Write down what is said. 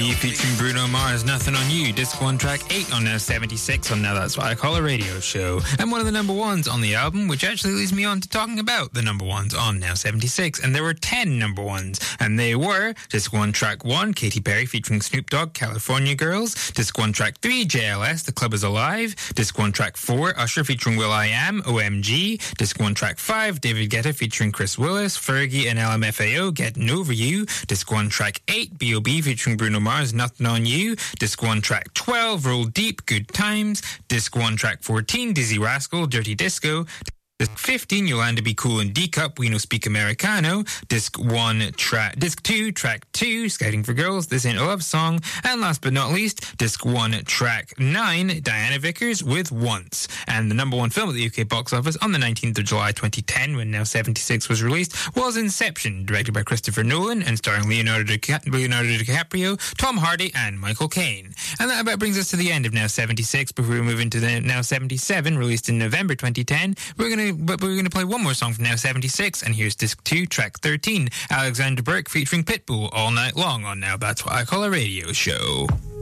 Featuring Bruno Mars, Nothing on You, Disc 1 track 8 on Now 76 on Now That's What I Call a Radio Show. And one of the number ones on the album, which actually leads me on to talking about the number ones on Now 76. And there were 10 number ones. And they were Disc 1 track 1, Katy Perry featuring Snoop Dogg, California Girls. Disc 1 track 3, JLS, The Club Is Alive. Disc 1 track 4, Usher featuring will.i.am, OMG. Disc 1 track 5, David Guetta featuring Chris Willis, Fergie and LMFAO, Getting Over You. Disc 1 track 8, B.O.B. featuring Bruno Mars, Nothing on You. Disc 1 track 12, Roll Deep, Good Times. Disc 1 track 14, Dizzy Rascal, Dirty Disco. Disc 15, Yolanda Be Cool and D-Cup, We No Speak Americano. Disc 2, track 2, Scouting for Girls, This Ain't a Love Song. And last but not least, Disc 1, track 9, Diana Vickers with Once. And the number one film at the UK box office on the 19th of July 2010, when Now 76 was released, was Inception, directed by Christopher Nolan and starring Leonardo DiCaprio, Tom Hardy and Michael Caine. And that about brings us to the end of Now 76. Before we move into the Now 77, released in November 2010, we're going to play one more song from Now 76, and here's Disc 2, track 13, Alexander Burke featuring Pitbull, All Night Long on Now That's What I Call a Radio Show.